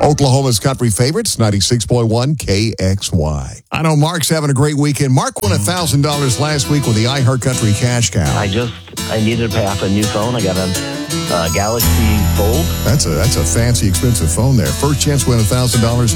Oklahoma's country favorites, 96.1 KXY. I know Mark's having a great weekend. Mark won $1,000 last week with the iHeartCountry Cash Cow. I needed to pay off a new phone. I got a Galaxy Fold. That's a fancy, expensive phone there. First chance to win $1,000